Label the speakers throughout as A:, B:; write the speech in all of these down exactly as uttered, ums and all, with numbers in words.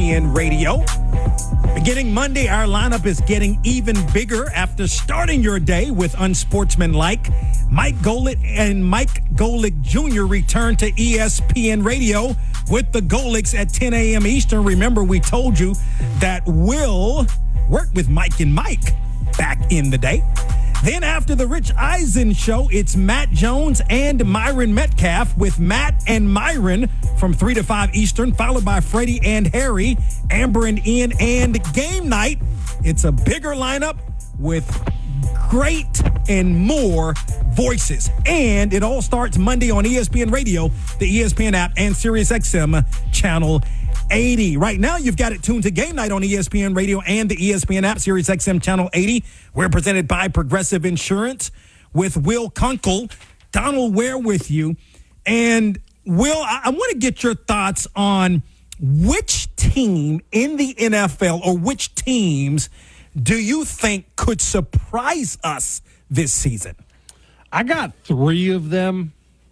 A: P N Radio. Beginning Monday, our lineup is getting even bigger after starting your day with unsportsmanlike. Mike Golick and Mike Golick Junior return to E S P N Radio with the Golicks at ten a.m. Eastern. Remember, we told you that Will worked with Mike and Mike back in the day. Then after the Rich Eisen show, it's Matt Jones and Myron Metcalf with Matt and Myron from three to five Eastern, followed by Freddie and Harry, Amber and Ian, and Game Night. It's a bigger lineup with great and more voices. And it all starts Monday on E S P N Radio, the E S P N app, and SiriusXM Channel eighty. Right now, you've got it tuned to Game Night on E S P N Radio and the E S P N app, SiriusXM Channel eighty. We're presented by Progressive Insurance with Will Kunkel. Donald Ware with you. And Will, I, I want to get your thoughts on which team in the N F L or which teams do you think could surprise us this season?
B: I got three of them.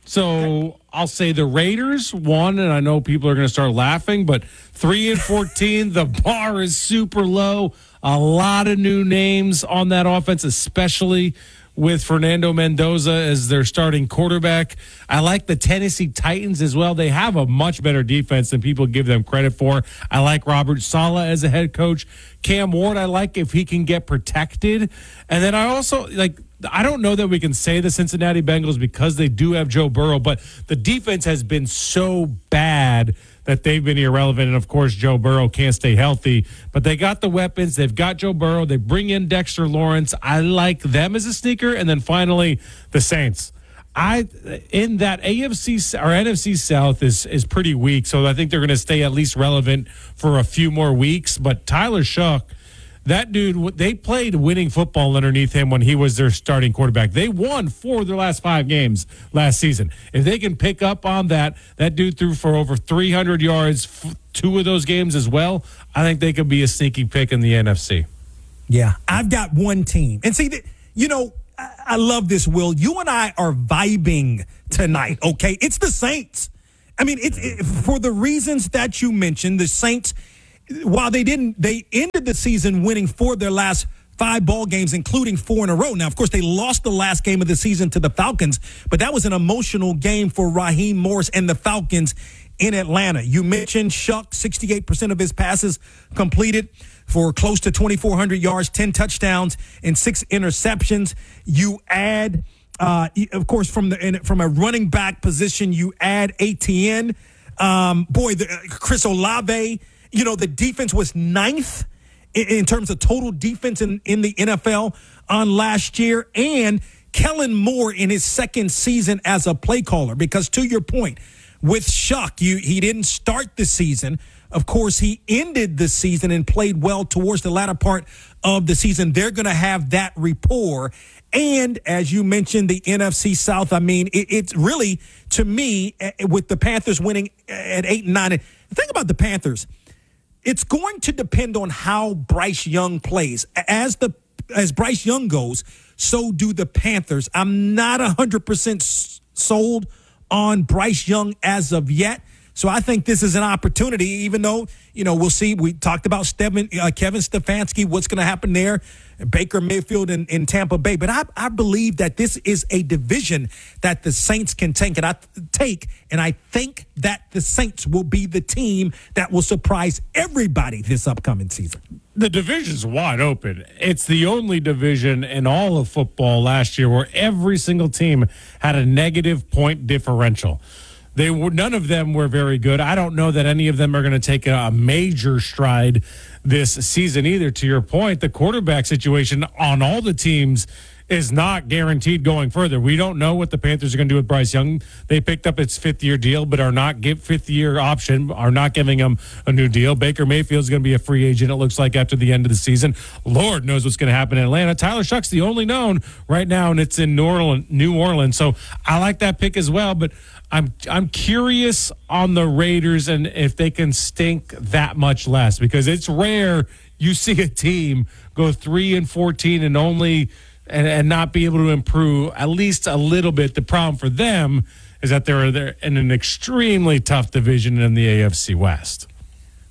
B: So I'll say the Raiders, one, and I know people are going to start laughing, but three and fourteen, the bar is super low. A lot of new names on that offense, especially with Fernando Mendoza as their starting quarterback. I like the Tennessee Titans as well. They have a much better defense than people give them credit for. I like Robert Saleh as a head coach. Cam Ward, I like if he can get protected. And then I also like, I don't know that we can say the Cincinnati Bengals because they do have Joe Burrow, but the defense has been so bad that they've been irrelevant. And, of course, Joe Burrow can't stay healthy. But they got the weapons. They've got Joe Burrow. They bring in Dexter Lawrence. I like them as a sneaker. And then, finally, the Saints. I in that A F C or N F C South is is pretty weak, so I think they're going to stay at least relevant for a few more weeks. But Tyler Shough, that dude, they played winning football underneath him when he was their starting quarterback. They won four of their last five games last season. If they can pick up on that, that dude threw for over three hundred yards, two of those games as well. I think they could be a sneaky pick in the N F C.
A: Yeah, I've got one team. And see, you know, I love this, Will. You and I are vibing tonight, okay? It's the Saints. I mean, it's it, for the reasons that you mentioned, the Saints, while they didn't, they ended the season winning four of their last five ball games, including four in a row. Now, of course, they lost the last game of the season to the Falcons, but that was an emotional game for Raheem Morris and the Falcons in Atlanta. You mentioned Shough, sixty-eight percent of his passes completed for close to twenty-four hundred yards, ten touchdowns, and six interceptions. You add, uh, of course, from the from a running back position, you add A T N. Um, boy, the, uh, Chris Olave. You know, the defense was ninth in, in terms of total defense in, in the N F L on last year. And Kellen Moore in his second season as a play caller. Because to your point, with Shough, you, he didn't start the season. Of course, he ended the season and played well towards the latter part of the season. They're going to have that rapport. And as you mentioned, the N F C South, I mean, it, it's really, to me, with the Panthers winning at eight and nine, the thing about the Panthers, it's going to depend on how Bryce Young plays. As the as Bryce Young goes, so do the Panthers. I'm not one hundred percent sold on Bryce Young as of yet. So I think this is an opportunity, even though, you know, we'll see. We talked about Steven, uh, Kevin Stefanski, what's going to happen there, Baker Mayfield in, in Tampa Bay. But I, I believe that this is a division that the Saints can take, and I take, and I think that the Saints will be the team that will surprise everybody this upcoming season.
B: The division's wide open. It's the only division in all of football last year where every single team had a negative point differential. They were, none of them were very good. I don't know that any of them are going to take a, a major stride this season either. To your point, the quarterback situation on all the teams is not guaranteed going further. We don't know what the Panthers are going to do with Bryce Young. They picked up its fifth-year deal, but are not give fifth-year option, are not giving him a new deal. Baker Mayfield's going to be a free agent, it looks like, after the end of the season. Lord knows what's going to happen in Atlanta. Tyler Shough's the only known right now, and it's in New Orleans. New Orleans. So I like that pick as well, but I'm I'm curious on the Raiders and if they can stink that much less, because it's rare you see a team go three and fourteen and only and, and not be able to improve at least a little bit. The problem for them is that they're they're in an extremely tough division in the A F C West.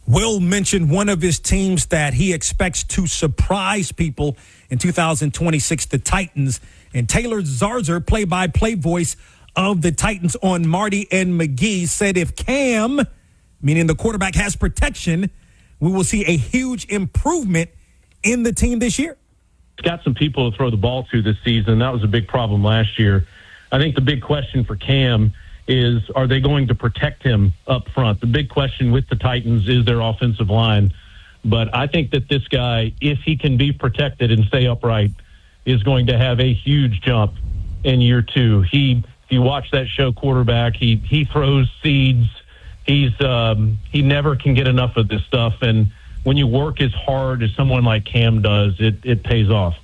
A: Will mentioned one of his teams that he expects to surprise people in two thousand twenty-six, the Titans. And Taylor Zarzour, play-by-play voice of the Titans on Marty and McGee, said if Cam, meaning the quarterback, has protection, we will see a huge improvement in the team this year.
C: It's got some people to throw the ball to this season. That was a big problem last year. I think the big question for Cam is, are they going to protect him up front? The big question with the Titans is their offensive line. But I think that this guy, if he can be protected and stay upright, is going to have a huge jump in year two. He, if you watch that show Quarterback, he he throws seeds. He's um, he never can get enough of this stuff. And when you work as hard as someone like Cam does, it, it pays off.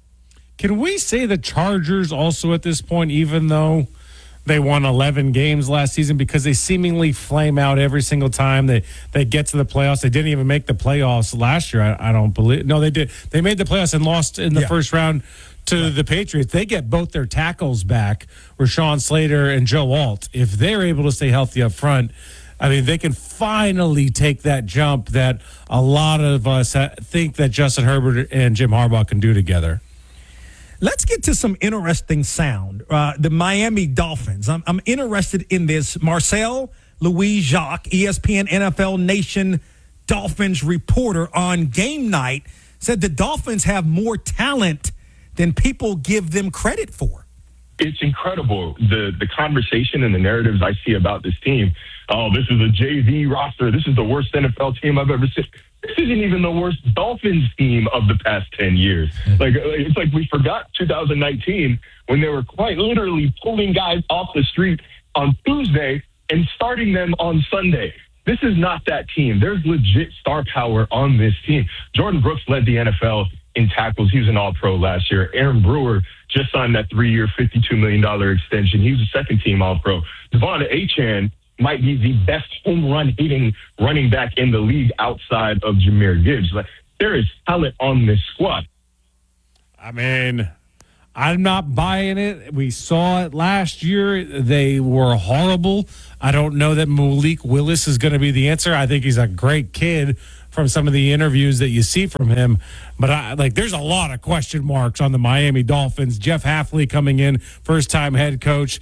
B: Can we say the Chargers also at this point, even though they won eleven games last season, because they seemingly flame out every single time they, they get to the playoffs? They didn't even make the playoffs last year, I, I don't believe. No, they did. They made the playoffs and lost in the yeah. first round to the Patriots. They get both their tackles back, Rashawn Slater and Joe Alt. If they're able to stay healthy up front, I mean, they can finally take that jump that a lot of us think that Justin Herbert and Jim Harbaugh can do together.
A: Let's get to some interesting sound. Uh, the Miami Dolphins. I'm, I'm interested in this. Marcel Louis-Jacques, E S P N N F L Nation Dolphins reporter on game night, said the Dolphins have more talent than people give them credit for.
D: It's incredible, the the conversation and the narratives I see about this team. Oh, this is a J V roster. This is the worst N F L team I've ever seen. This isn't even the worst Dolphins team of the past ten years. Like, it's like we forgot two thousand nineteen when they were quite literally pulling guys off the street on Tuesday and starting them on Sunday. This is not that team. There's legit star power on this team. Jordan Brooks led the N F L in tackles. He was an all-pro last year. Aaron Brewer just signed that three-year, fifty-two million dollars extension. He was a second-team all-pro. Devon Achane might be the best home run hitting running back in the league outside of Jahmyr Gibbs. Like, there is talent on this squad.
B: I mean, I'm not buying it. We saw it last year. They were horrible. I don't know that Malik Willis is going to be the answer. I think he's a great kid from some of the interviews that you see from him. But I, like, there's a lot of question marks on the Miami Dolphins. Jeff Hafley coming in, first-time head coach.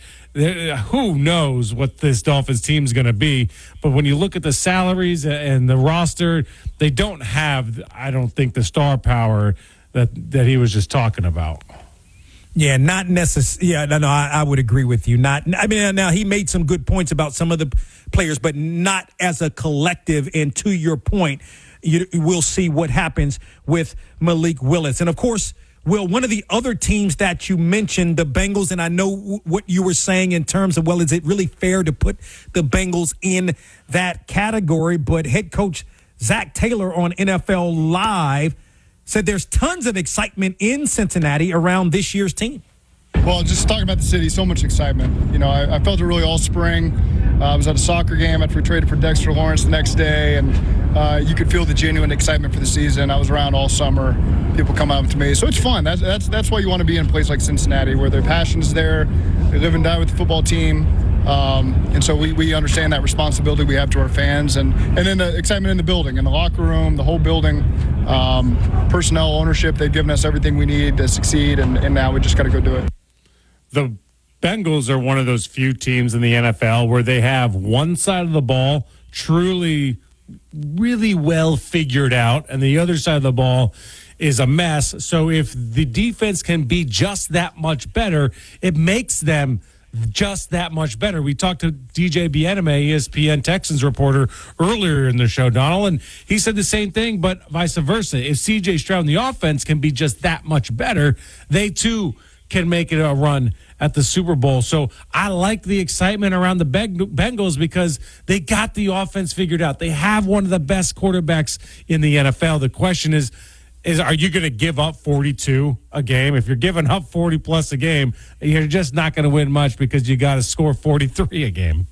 B: Who knows what this Dolphins team is going to be? But when you look at the salaries and the roster, they don't have, I don't think, the star power that that he was just talking about.
A: Yeah, not necessarily. Yeah, no, no, I, I would agree with you. Not, I mean, now he made some good points about some of the players, but not as a collective. And to your point, you, we'll see what happens with Malik Willis. And of course, Will, one of the other teams that you mentioned, the Bengals, and I know w- what you were saying in terms of, well, is it really fair to put the Bengals in that category? But head coach Zach Taylor on N F L Live said there's tons of excitement in Cincinnati around this year's team.
E: Well, just talking about the city, so much excitement. You know, I, I felt it really all spring. Uh, I was at a soccer game after we traded for Dexter Lawrence the next day, and uh, you could feel the genuine excitement for the season. I was around all summer. People come up to me. So it's fun. That's that's that's why you want to be in a place like Cincinnati, where their passion is there. They live and die with the football team. Um, and so we, we understand that responsibility we have to our fans, and, and then the excitement in the building, in the locker room, the whole building, um, personnel, ownership. They've given us everything we need to succeed, and, and now we just got to go do it.
B: The Bengals are one of those few teams in the N F L where they have one side of the ball truly, really well figured out, and the other side of the ball is a mess. So if the defense can be just that much better, it makes them just that much better. We talked to D J Bieneme, E S P N Texans reporter, earlier in the show, Donald, and he said the same thing, but vice versa. If C J Stroud and the offense can be just that much better, they too can make it a run at the Super Bowl. So I like the excitement around the Bengals because they got the offense figured out. They have one of the best quarterbacks in the N F L. The question is, is are you going to give up forty-two a game? If you're giving up forty plus a game, you're just not going to win much because you got to score forty-three a game.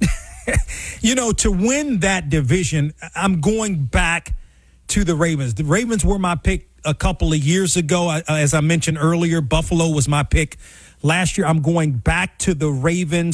A: You know, to win that division, I'm going back to the Ravens. The Ravens were my pick a couple of years ago. As I mentioned earlier, Buffalo was my pick last year. I'm going back to the Ravens.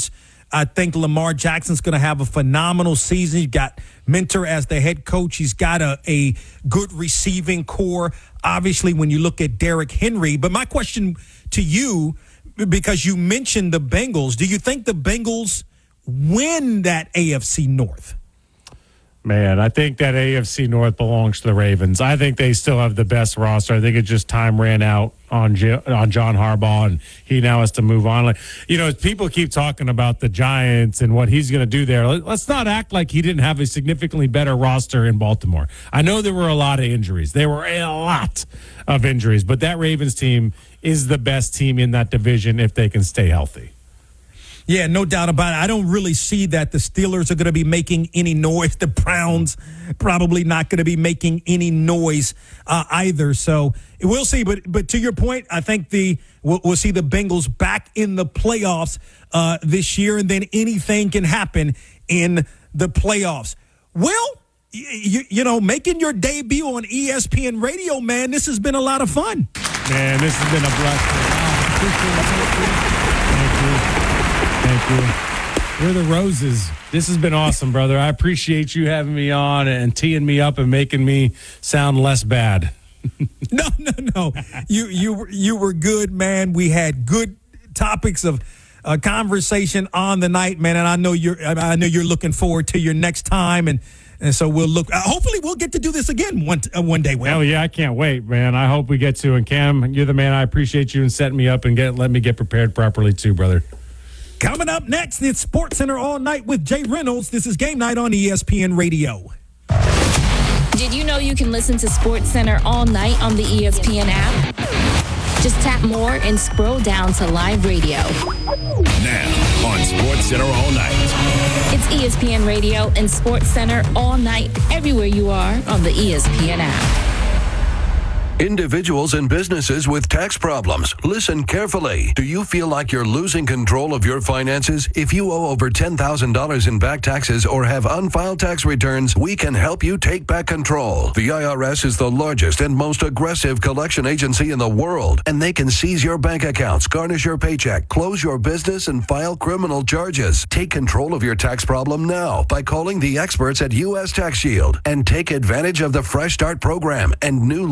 A: I think Lamar Jackson's going to have a phenomenal season. You've got Mentor as the head coach. He's got a, a good receiving core, obviously, when you look at Derrick Henry. But my question to you, because you mentioned the Bengals, do you think the Bengals win that A F C North?
B: Man, I think that A F C North belongs to the Ravens. I think they still have the best roster. I think it's just time ran out on J- on John Harbaugh, and he now has to move on. Like, you know, people keep talking about the Giants and what he's going to do there. Let's not act like he didn't have a significantly better roster in Baltimore. I know there were a lot of injuries. There were a lot of injuries, but that Ravens team is the best team in that division if they can stay healthy.
A: Yeah, no doubt about it. I don't really see that the Steelers are going to be making any noise. The Browns probably not going to be making any noise uh, either. So we'll see. But but to your point, I think the we'll, we'll see the Bengals back in the playoffs uh, this year, and then anything can happen in the playoffs. Well, you, you know, making your debut on E S P N Radio, man, this has been a lot of fun.
B: Man, this has been a blessing. Thank you. Thank you. We're the Roses. This has been awesome, brother. I appreciate you having me on and teeing me up and making me sound less bad.
A: No, no, no. You you were you were good, man. We had good topics of uh, conversation on the night, man. And I know you're I know you're looking forward to your next time, and and so we'll look. Uh, hopefully, we'll get to do this again one uh, one day. Will.
B: Hell yeah, I can't wait, man. I hope we get to. And Cam, you're the man. I appreciate you and setting me up and get let me get prepared properly too, brother.
A: Coming up next, it's Sports Center All Night with Jay Reynolds. This is Game Night on E S P N Radio.
F: Did you know you can listen to Sports Center all night on the E S P N app? Just tap more and scroll down to live radio.
G: Now on Sports Center All Night.
F: It's E S P N Radio and Sports Center all night, everywhere you are on the E S P N app.
G: Individuals and businesses with tax problems. Listen carefully. Do you feel like you're losing control of your finances? If you owe over ten thousand dollars in back taxes or have unfiled tax returns, we can help you take back control. The I R S is the largest and most aggressive collection agency in the world, and they can seize your bank accounts, garnish your paycheck, close your business, and file criminal charges. Take control of your tax problem now by calling the experts at U S Tax Shield and take advantage of the Fresh Start program and new